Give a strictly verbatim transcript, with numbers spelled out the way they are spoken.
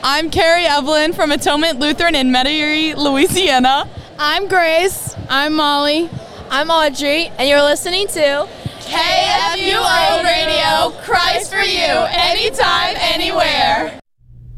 I'm Carrie Evelyn from Atonement Lutheran in Metairie, Louisiana. I'm Grace. I'm Molly. I'm Audrey, and you're listening to K F U O Radio, Christ for you, anytime, anywhere.